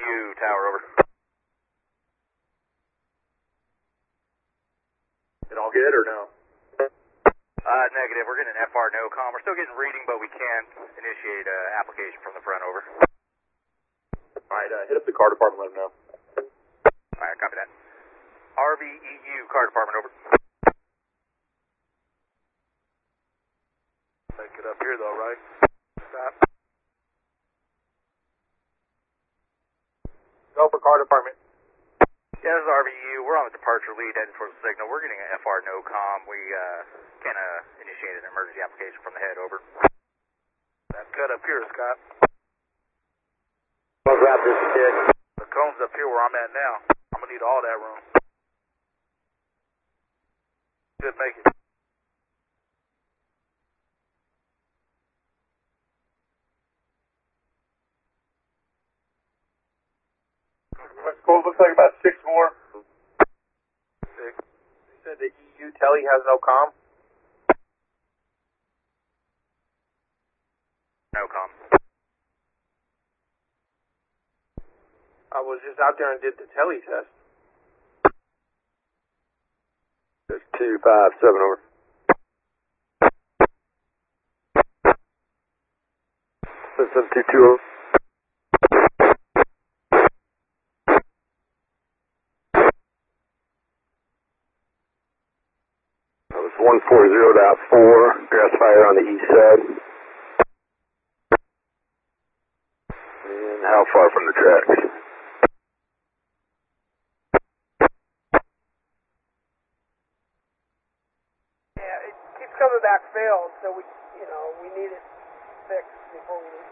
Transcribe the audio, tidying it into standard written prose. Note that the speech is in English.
EU tower, over. It all good or no? Negative. We're getting an FR no-com. We're still getting reading, but we can't initiate application from the front, over. Alright, hit up the car department, let them know. Alright, copy that. RVEU car department, over. Make it up here though, right? Stop. Go for car department. Yeah, this is RVU. We're on the departure lead heading towards the signal. We're getting an FR no-com. We can initiate an emergency application from the head, over. That's good up here, Scott. What's up, this is Dick? The cone's up here where I'm at now. I'm gonna need all that room. Should make it. Cool, looks like about 6 more. 6. You said the EU tele has no comm? No-com. I was just out there and did the tele test. 257, over. That's 722. That was 140.4, grass fire on the east side. And how far from the tracks? Yeah, it keeps coming back failed, so we need it fixed before we